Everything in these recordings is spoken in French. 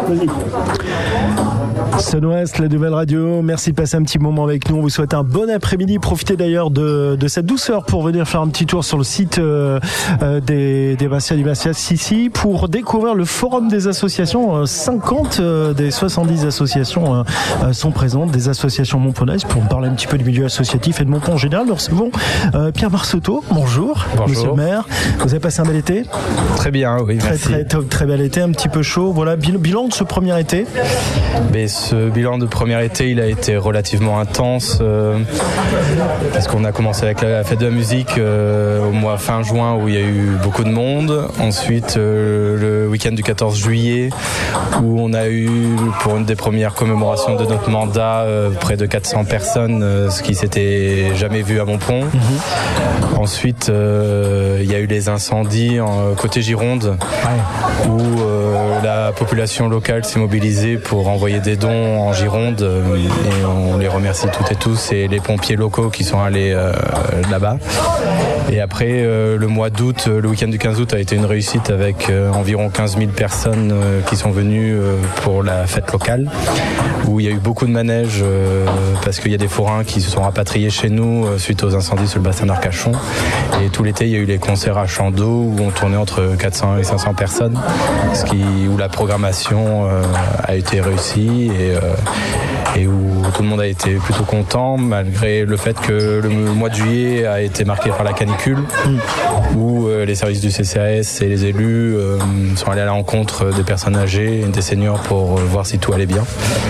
Sun-Ouest, la nouvelle radio. Merci de passer un petit moment avec nous. On vous souhaite un bon après-midi. Profitez d'ailleurs de cette douceur pour venir faire un petit tour sur le site des Bastia du Bastia ici pour découvrir le forum des associations. 50 des 70 associations sont présentes, des associations montponnaises, pour parler un petit peu du milieu associatif et de Montpon en général. Nous recevons Pierre Marceau. Bonjour, monsieur le maire. Vous avez passé un bel été? Très bien, oui, merci. Très bel été, un petit peu chaud. Voilà, bilan de ce premier été. Mais ce bilan de premier été, il a été relativement intense parce qu'on a commencé avec la fête de la musique au mois fin juin où il y a eu beaucoup de monde. Ensuite, le week-end du 14 juillet où on a eu, pour une des premières commémorations de notre mandat, près de 400 personnes, ce qui s'était jamais vu à Montpon. Ensuite, il y a eu les incendies côté Gironde où la population locale s'est mobilisée pour envoyer des dons en Gironde et on les remercie toutes et tous, et les pompiers locaux qui sont allés là-bas. Et après, le mois d'août, le week-end du 15 août a été une réussite avec environ 15 000 personnes qui sont venues pour la fête locale, où il y a eu beaucoup de manèges parce qu'il y a des forains qui se sont rapatriés chez nous suite aux incendies sur le bassin d'Arcachon. Et tout l'été, il y a eu les concerts à champ d'eau où on tournait entre 400 et 500 personnes, où la programmation a été réussie et où tout le monde a été plutôt content, malgré le fait que le mois de juillet a été marqué par la canicule, où les services du CCAS et les élus sont allés à l'encontre des personnes âgées et des seniors pour voir si tout allait bien.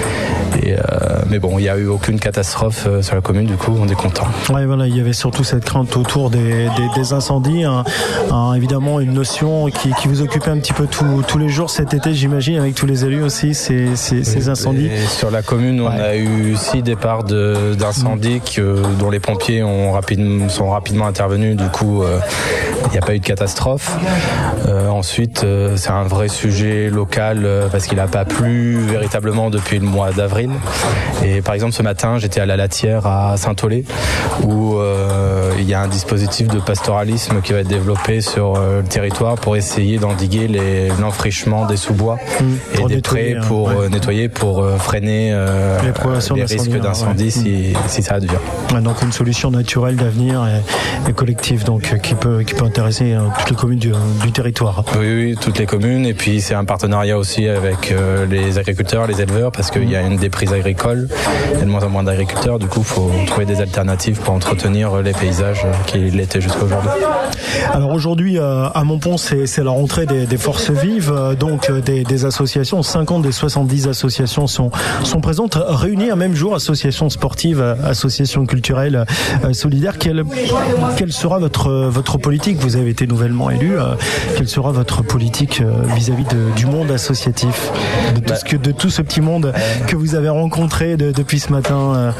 Mais bon, il n'y a eu aucune catastrophe sur la commune, du coup on est content. Ouais, voilà, il y avait surtout cette crainte autour des incendies, évidemment une notion qui vous occupait un petit peu tous les jours cet été, j'imagine, avec tous les élus aussi, ces incendies. Et sur la commune, on a eu 6 départs d'incendies dont les pompiers sont rapidement intervenus, du coup il n'y a pas eu de catastrophe. Ensuite, c'est un vrai sujet local parce qu'il n'a pas plu véritablement depuis le mois d'avril. Et par exemple, ce matin, j'étais à la Latière à Saint-Aulé où il y a un dispositif de pastoralisme qui va être développé sur le territoire pour essayer d'endiguer l'enfrichement des sous-bois et des prés pour nettoyer, pour freiner les risques d'incendie si ça advient. Ouais, donc une solution naturelle d'avenir et collective donc, qui peut intéresser toutes les communes du territoire. Oui, toutes les communes, et puis c'est un partenariat aussi avec les agriculteurs, les éleveurs, parce qu'il y a une déprise agricole, il y a de moins en moins d'agriculteurs, du coup il faut trouver des alternatives pour entretenir les paysages qui l'étaient jusqu'à aujourd'hui. Alors aujourd'hui à Montpon, c'est la rentrée des forces vives, donc des associations, 50 des 70 associations sont présentes, réunies un même jour, associations sportives, associations culturelles, solidaires. Quelle sera votre politique? Vous avez été nouvellement élu, quelle sera votre politique vis-à-vis du monde associatif, de tout ce petit monde que vous avez rencontré depuis ce matin,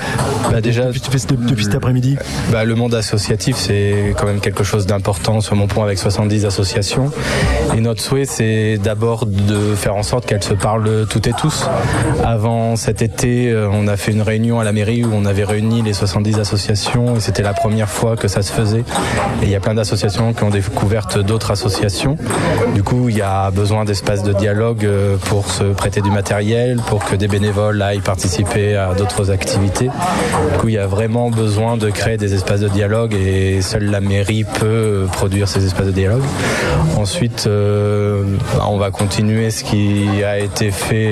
depuis cet après-midi? Le monde associatif, c'est quand même quelque chose d'important sur Montpon avec 70 associations. Et notre souhait, c'est d'abord de faire en sorte qu'elles se parlent toutes et tous. Avant cet été, on a fait une réunion à la mairie où on avait réuni les 70 associations et c'était la première fois que ça se faisait. Et il y a plein d'associations qui ont découvert d'autres associations. Du coup, il y a besoin d'espaces de dialogue pour se prêter du matériel, pour que des bénévoles aillent participer à d'autres activités. Du coup, il y a vraiment besoin de créer des espaces de dialogue et seule la mairie peut produire ces espaces de dialogue. Ensuite, on va continuer ce qui a été fait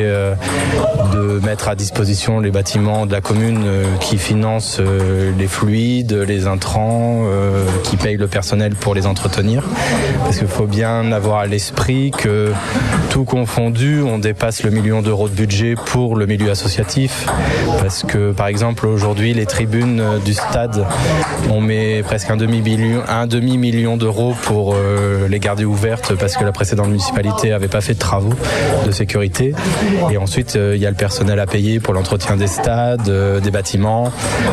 de mettre à disposition les bâtiments de la commune qui financent les fluides, les intrants, qui payent le personnel pour les entretenir. Parce qu'il faut bien avoir à l'esprit que tout confondu, on dépasse le 1 million d'euros de budget pour le milieu associatif. Parce que par exemple aujourd'hui les tribunes du stade, on met presque un demi-million d'euros pour les garder ouvertes parce que la précédente municipalité n'avait pas fait de travaux de sécurité. Et ensuite il y a le personnel à payer pour l'entretien des stades, des bâtiments.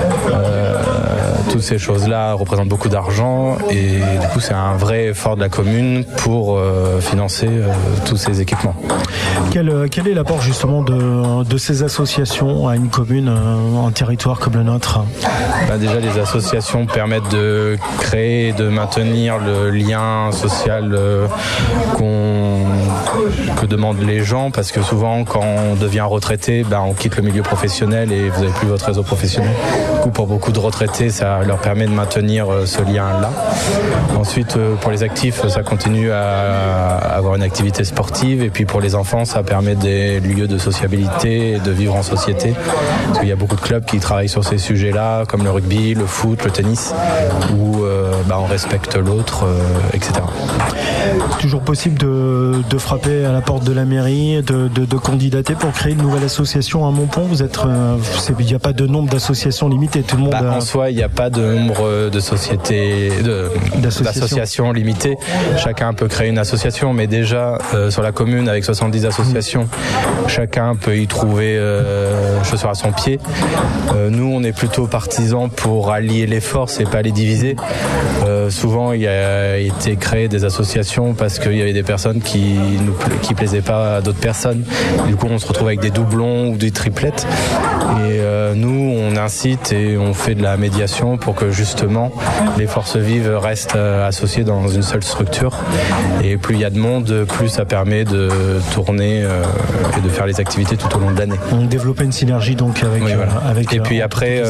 Toutes ces choses-là représentent beaucoup d'argent et du coup c'est un vrai effort de la commune pour financer tous ces équipements. Quel est l'apport justement de ces associations à une commune, un territoire comme le nôtre? Déjà les associations permettent de créer et de maintenir le lien social que demandent les gens, parce que souvent quand on devient retraité, on quitte le milieu professionnel et vous n'avez plus votre réseau professionnel. Du coup, pour beaucoup de retraités, ça leur permet de maintenir ce lien-là. Ensuite, pour les actifs, ça continue à avoir une activité sportive, et puis pour les enfants, ça permet des lieux de sociabilité et de vivre en société, parce qu'il y a beaucoup de clubs qui travaillent sur ces sujets-là, comme le rugby, le foot, le tennis, où on respecte l'autre, etc. Toujours possible de frapper à la porte de la mairie, de candidater pour créer une nouvelle association à Montpont. Il n'y a pas de nombre d'associations limitées, tout le monde. En soi, il n'y a pas de nombre de sociétés, d'associations limitées. Chacun peut créer une association, mais déjà sur la commune avec 70 associations, chacun peut y trouver chaussure à son pied. Nous, on est plutôt partisans pour allier les forces et pas les diviser. Souvent, il a été créé des associations parce qu'il y avait des personnes qui plaisaient pas à d'autres personnes. Du coup, on se retrouve avec des doublons ou des triplettes. Et nous, on incite et on fait de la médiation pour que justement les forces vives restent associées dans une seule structure. Et plus il y a de monde, plus ça permet de tourner et de faire les activités tout au long de l'année. On développe une synergie donc avec. Oui, voilà. Et puis après,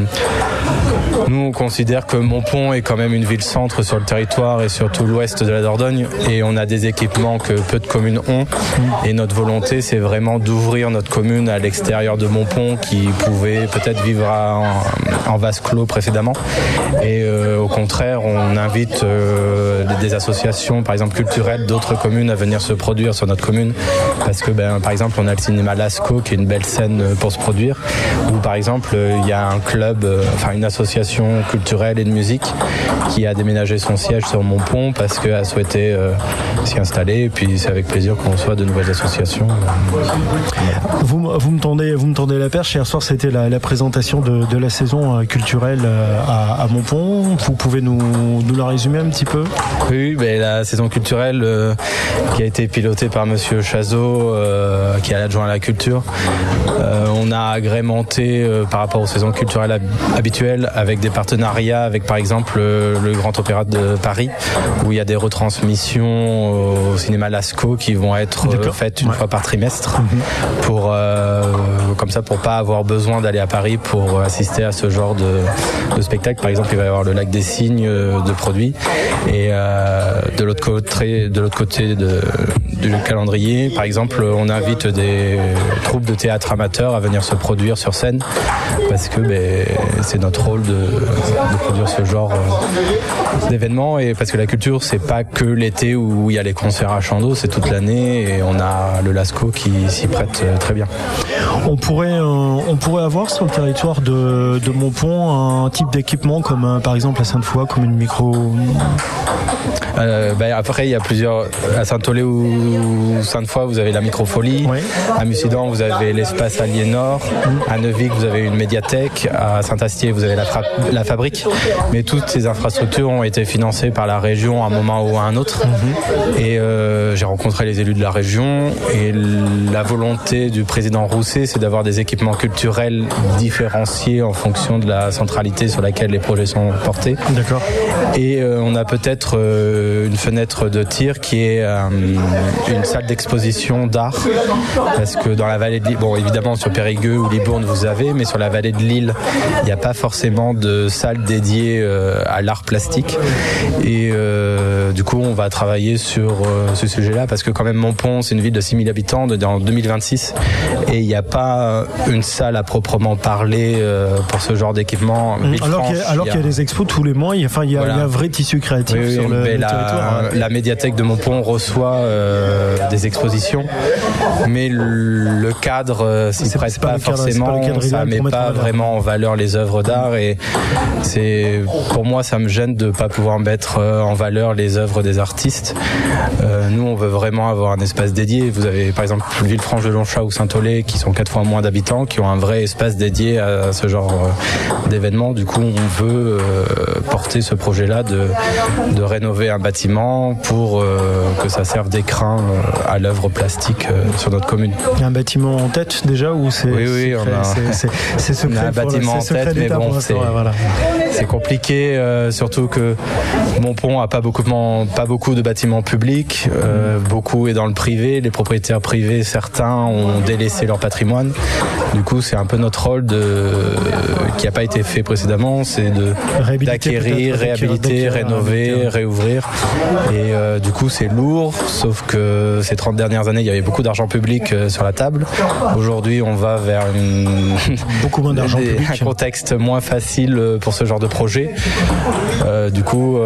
nous on considère que Montpont est quand même une ville-centre sur le territoire et sur tout l'ouest de la Dordogne, et on a des équipements que peu de communes ont. Et notre volonté, c'est vraiment d'ouvrir notre commune à l'extérieur de Montpont, qui pouvait peut-être vivre en vase clos précédemment. Et au contraire, on invite des associations, par exemple culturelles, d'autres communes à venir se produire sur notre commune, parce que par exemple on a le cinéma Lascaux qui est une belle scène pour se produire, ou par exemple il y a un club, une association culturelle et de musique qui a déménagé son siège sur Montpont parce qu'elle souhaitait s'y installer, et puis c'est avec plaisir qu'on reçoit de nouvelles associations. Vous me tendez la perche. Hier soir, c'était la présentation de la saison culturelle à Montpont. Vous pouvez nous la résumer un petit peu ? Oui, la saison culturelle qui a été pilotée par Monsieur Chazot, qui est l'adjoint à la culture. On a agrémenté par rapport aux saisons culturelles habituelles avec des partenariats avec par exemple le Grand Opéra de Paris, où il y a des retransmissions au cinéma Lascaux qui vont être faites une fois par trimestre, pour pas avoir besoin d'aller à Paris pour assister à ce genre de spectacle. Par exemple, il va y avoir le Lac des Cygnes de produits, et de l'autre côté du calendrier, par exemple, on invite des troupes de théâtre amateurs à venir se produire sur scène, parce que c'est notre rôle de produire ce genre d'événements, et parce que la culture, c'est pas que l'été où il y a les concerts à Chandos, c'est toute l'année, et on a le Lascaux qui s'y prête très bien. On pourrait avoir sur le territoire de Montpont un type d'équipement comme par exemple à Sainte-Foy, comme une micro. Après, il y a plusieurs. À Saint-Olé ou Sainte-Foy, vous avez la Microfolie. Oui. À Mussidan, vous avez l'espace Aliénor. À Neuvic, vous avez une médiathèque. À Saint-Astier, vous avez la fabrique. Mais toutes ces infrastructures ont été financées par la région à un moment ou à un autre. Et j'ai rencontré les élus de la région, et la volonté du président Rousset, c'est d'avoir des équipements culturels différenciés en fonction de la centralité sur laquelle les projets sont portés. D'accord. Et on a peut-être une fenêtre de tir qui est une salle d'exposition d'art, parce que dans la vallée de Lille, évidemment sur Périgueux ou Libourne vous avez, mais sur la vallée de Lille, il n'y a pas forcément de salle dédiée à l'art plastique, et du coup on va travailler sur ce sujet-là, parce que quand même Montpont, c'est une ville de 6000 habitants en 2026, et il n'y a pas une salle à proprement parler pour ce genre d'équipement. Alors qu'il y a des expos tous les mois, il y a un vrai tissu créatif sur le territoire. La médiathèque de Montpont reçoit des expositions, mais le cadre s'y prête pas forcément, ça met pas vraiment en valeur les œuvres d'art, et pour moi ça me gêne de pas pouvoir mettre en valeur les œuvres des artistes. Nous on veut vraiment avoir un espace dédié. Vous avez par exemple Villefranche de Lonchat ou Saint-Olé qui sont 4 fois moins d'habitants, qui ont un vrai espace dédié à ce genre d'événement. Du coup on veut porter ce projet-là de rénover un bâtiment pour que ça serve d'écrin frein à l'œuvre plastique sur notre commune. Il y a un bâtiment en tête déjà ou c'est Oui, c'est secret, on a un bâtiment en tête, mais bon, c'est compliqué, surtout que Montpont a pas beaucoup de bâtiments publics, beaucoup est dans le privé, les propriétaires privés, certains ont délaissé leur patrimoine. Du coup, c'est un peu notre rôle qui n'a pas été fait précédemment, c'est d'acquérir, réhabiliter, rénover, réouvrir. Et du coup, c'est lourd, sauf que ces 30 dernières années, il y avait beaucoup d'argent public sur la table. Aujourd'hui, on va vers beaucoup moins d'argent public. Un contexte moins facile pour ce genre de projet. Du coup,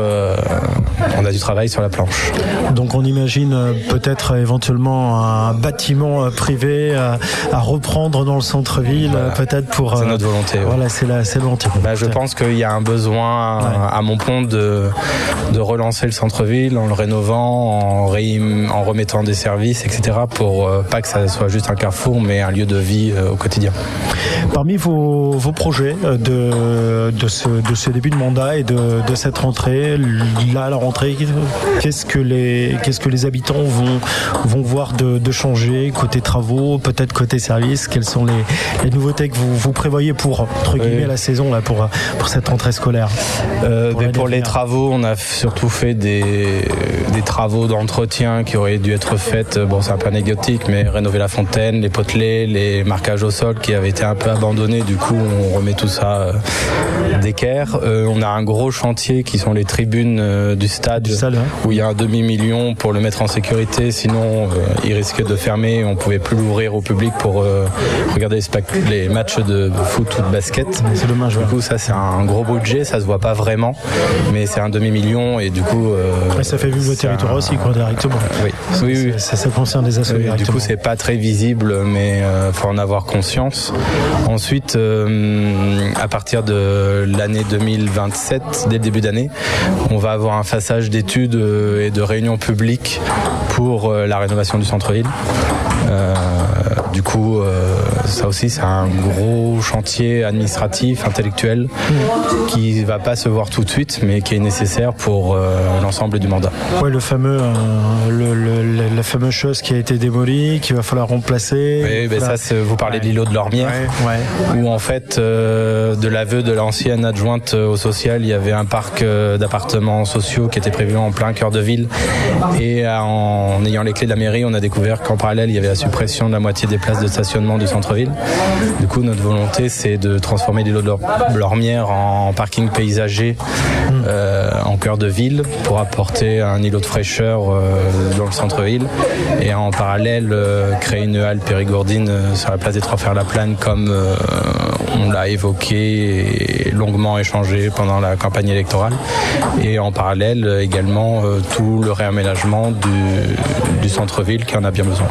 on a du travail sur la planche. Donc on imagine peut-être éventuellement un bâtiment privé à reprendre dans le centre-ville, peut-être pour... C'est notre volonté. Voilà, c'est la volonté. Je pense qu'il y a un besoin à Montpont de relancer le centre-ville en le rénovant, en remettant des services, etc. pour pas que ça soit juste un carrefour, mais un lieu de vie au quotidien. Parmi vos projets de ce début de mandat et de cette rentrée, là à la rentrée, qu'est-ce que les habitants vont voir de changer côté travaux, peut-être côté services? Quelles sont les nouveautés que vous prévoyez pour entre guillemets la saison là pour cette rentrée scolaire? Pour les travaux, on a surtout fait des travaux d'entretien qui auraient dû être faits. Bon, c'est un peu anecdotique, mais rénover la fontaine, les potelets, les marquages au sol qui avaient été un peu abandonnés. Du coup, on remet tout ça d'équerre. On a un gros chantier qui sont les tribunes du stade où il y a un demi-million pour le mettre en sécurité. Sinon, il risquait de fermer. On pouvait plus l'ouvrir au public pour regarder les matchs de foot ou de basket. C'est dommage. Du coup, ça c'est un gros budget. Ça se voit pas vraiment, mais c'est un demi-million et du coup. Ça fait vivre le territoire aussi, quoi, directement. Oui. Ça concerne des assos directement. Du coup, c'est pas très visible, mais faut en avoir conscience. Ensuite, à partir de l'année 2027, dès le début d'année, on va avoir un phasage d'études et de réunions publiques pour la rénovation du centre-ville. Du coup, ça aussi, c'est un gros chantier administratif, intellectuel, qui ne va pas se voir tout de suite, mais qui est nécessaire pour l'ensemble du mandat. Ouais, la fameuse chose qui a été démolie, qu'il va falloir remplacer. Oui, ça, vous parlez de l'îlot de Lormière, où en fait, de l'aveu de l'ancienne adjointe au social, il y avait un parc d'appartements sociaux qui était prévu en plein cœur de ville. Et en ayant les clés de la mairie, on a découvert qu'en parallèle, il y avait la suppression de la moitié des places de stationnement du centre-ville. Du coup, notre volonté, c'est de transformer l'îlot de Lormière en parking paysager en cœur de ville pour apporter un îlot de fraîcheur dans le centre-ville et en parallèle créer une halle périgourdine sur la place des Trois-Fers-la-Plaine comme on l'a évoqué et longuement échangé pendant la campagne électorale et en parallèle également tout le réaménagement du centre-ville qui en a bien besoin.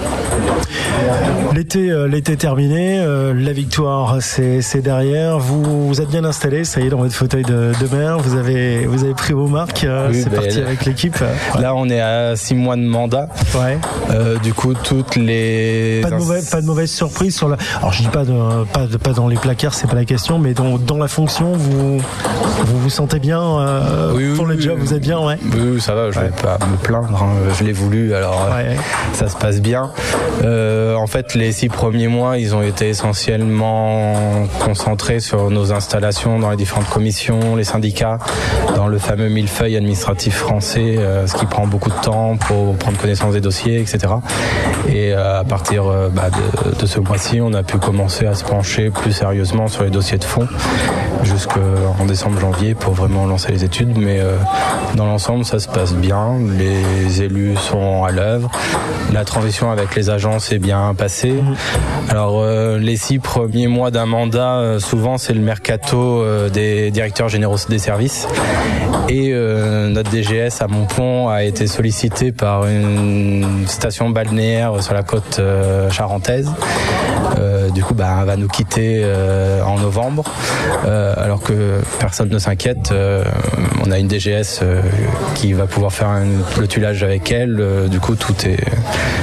L'été terminé, la victoire c'est derrière. Vous êtes bien installé, ça y est, dans votre fauteuil de maire. Vous avez pris vos marques. C'est parti avec l'équipe. Là, on est à 6 mois de mandat. Du coup, toutes les pas de mauvaise surprise sur la. Alors, je dis pas dans les placards, c'est pas la question, mais dans la fonction, vous sentez bien pour le job. Vous êtes bien, Oui, ça va. Je vais pas me plaindre. Je l'ai voulu, alors ça se passe bien. En fait, les 6 premiers mois, ils ont été essentiellement concentrés sur nos installations dans les différentes commissions, les syndicats, dans le fameux millefeuille administratif français, ce qui prend beaucoup de temps pour prendre connaissance des dossiers, etc. Et à partir de ce mois-ci, on a pu commencer à se pencher plus sérieusement sur les dossiers de fond jusqu'en décembre-janvier pour vraiment lancer les études. Mais dans l'ensemble, ça se passe bien. Les élus sont à l'œuvre. La transition avec les agents s'est bien passée. Alors, les 6 premiers mois d'un mandat, souvent, c'est le mercato des directeurs généraux des services. Et notre DGS à Montpont a été sollicité par une station balnéaire sur la côte charentaise. Du coup, elle va nous quitter en novembre. Alors que personne ne s'inquiète, on a une DGS qui va pouvoir faire le tuilage avec elle. Du coup, tout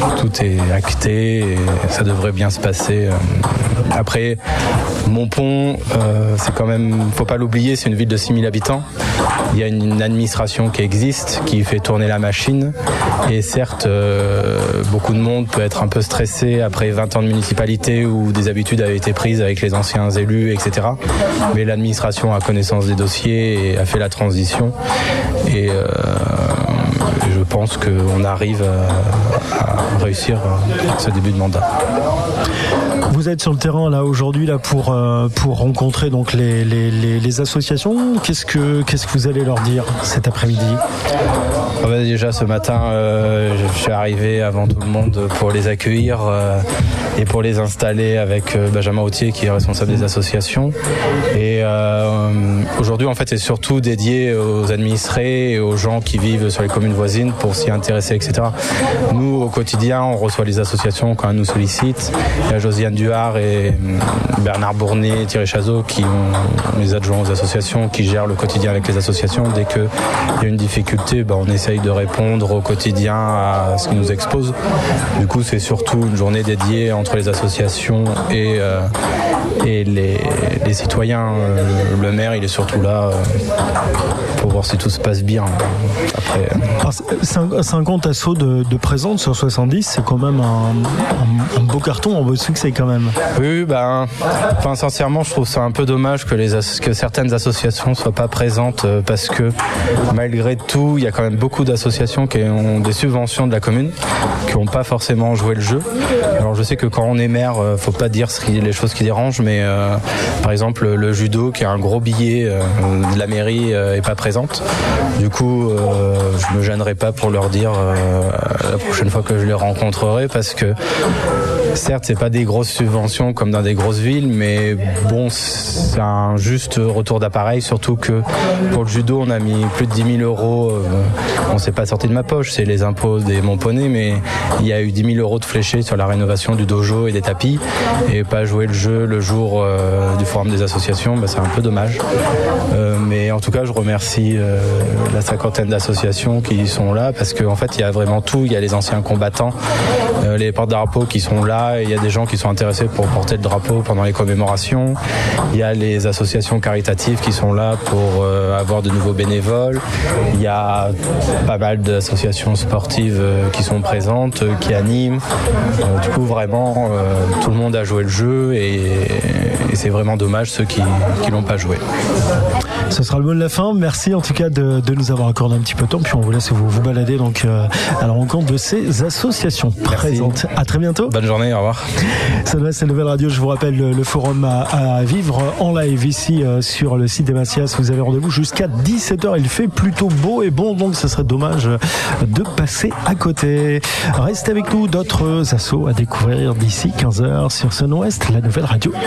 tout est acté et ça devrait bien se passer. Après, Montpont, c'est quand même, faut pas l'oublier, c'est une ville de 6000 habitants. Il y a une administration qui existe, qui fait tourner la machine. Et certes, beaucoup de monde peut être un peu stressé après 20 ans de municipalité où des habitudes avaient été prises avec les anciens élus, etc. Mais l'administration a connaissance des dossiers et a fait la transition. Et je pense qu'on arrive à réussir ce début de mandat. Vous êtes sur le terrain là aujourd'hui là pour rencontrer donc les associations. Qu'est-ce que vous allez leur dire cet après-midi? Déjà ce matin, je suis arrivé avant tout le monde pour les accueillir et pour les installer avec Benjamin Autier qui est responsable des associations. Et aujourd'hui en fait c'est surtout dédié aux administrés et aux gens qui vivent sur les communes voisines pour s'y intéresser, etc. Nous au quotidien on reçoit les associations quand elles nous sollicitent. Il y a Josiane Duhard et Bernard Bournet, Thierry Chazot qui ont les adjoints aux associations qui gèrent le quotidien avec les associations. Dès qu'il y a une difficulté, on essaye de répondre au quotidien à ce qui nous expose. Du coup c'est surtout une journée dédiée entre les associations et les citoyens. Le maire il est surtout là pour voir si tout se passe bien. Après, 50 assos de présence sur 70, c'est quand même un beau carton, un beau succès quand même. Oui, sincèrement, je trouve ça un peu dommage que certaines associations ne soient pas présentes parce que malgré tout, il y a quand même beaucoup d'associations qui ont des subventions de la commune, qui n'ont pas forcément joué le jeu. Alors je sais que quand on est maire, faut pas dire les choses qui dérangent, mais par exemple le judo, qui est un gros billet de la mairie, est pas présente. Du coup, je me gênerai pas pour leur dire la prochaine fois que je les rencontrerai, parce que certes, c'est pas des grosses subventions comme dans des grosses villes, mais bon, c'est un juste retour d'appareil, surtout que pour le judo, on a mis plus de 10 000 euros. On s'est pas sorti de ma poche, c'est les impôts des Montponnais, mais il y a eu 10 000 euros de fléchés sur la rénovation du dojo et des tapis, et pas jouer le jeu le jour du forum des associations, c'est un peu dommage. Mais en tout cas, je remercie la 50aine d'associations qui sont là, parce qu'en fait, il y a vraiment tout. Il y a les anciens combattants, les porte-drapeaux qui sont là, il y a des gens qui sont intéressés pour porter le drapeau pendant les commémorations. Il y a les associations caritatives qui sont là pour avoir de nouveaux bénévoles. Il y a pas mal d'associations sportives qui sont présentes, qui animent. Du coup, vraiment, tout le monde a joué le jeu et c'est vraiment dommage ceux qui l'ont pas joué. Ce sera le mot de la fin. Merci en tout cas de nous avoir accordé un petit peu de temps, puis on vous laisse vous balader donc à la rencontre de ces associations présentes. À très bientôt. Bonne journée, au revoir. Ça doit être Nouvelle Radio. Je vous rappelle le forum à vivre en live ici sur le site des Mathias. Vous avez rendez-vous jusqu'à 17h. Il fait plutôt beau et bon, donc ce serait dommage de passer à côté. Restez avec nous, d'autres assos à découvrir d'ici 15h sur Sun Ouest, la Nouvelle Radio.